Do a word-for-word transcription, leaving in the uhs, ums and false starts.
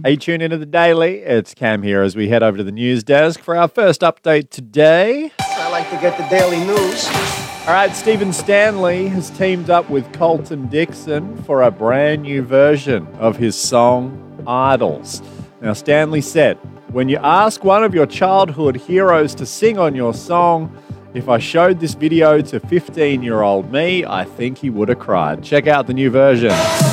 Hey, tune into the Daily. It's Cam here as we head over to the news desk for our first update today. I like to get the daily news. All right, Stephen Stanley has teamed up with Colton Dixon for a brand new version of his song, Idols. Now, Stanley said, when you ask one of your childhood heroes to sing on your song, if I showed this video to fifteen-year-old me, I think he would have cried. Check out the new version.